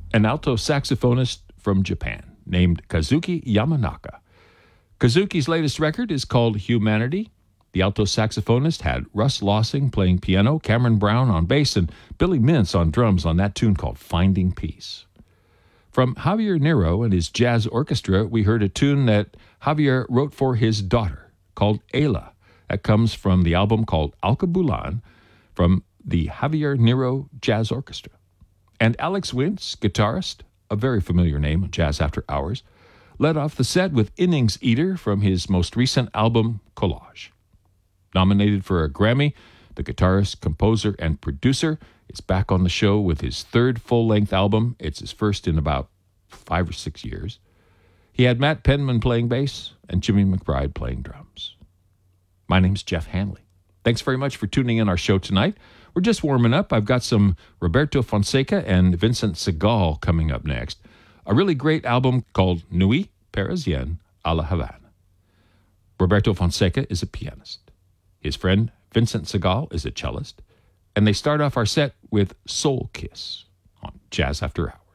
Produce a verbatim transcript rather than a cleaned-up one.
an alto saxophonist from Japan named Kazuki Yamanaka. Kazuki's latest record is called Humanity. The alto saxophonist had Russ Lossing playing piano, Cameron Brown on bass, and Billy Mintz on drums on that tune called Finding Peace. From Javier Nero and his jazz orchestra, we heard a tune that Javier wrote for his daughter called Ayla. That comes from the album called Alkebulan from the Javier Nero Jazz Orchestra. And Alex Wintz, guitarist, a very familiar name on Jazz After Hours, led off the set with Innings Eater from his most recent album, Collage. Nominated for a Grammy, the guitarist, composer, and producer is back on the show with his third full-length album. It's his first in about five or six years. He had Matt Penman playing bass and Jimmy McBride playing drums. My name's Jeff Hanley. Thanks very much for tuning in our show tonight. We're just warming up. I've got some Roberto Fonseca and Vincent Segal coming up next. A really great album called Nuit Parisienne à la Havane. Roberto Fonseca is a pianist. His friend Vincent Segal is a cellist. And they start off our set with Soul Kiss on Jazz After Hours.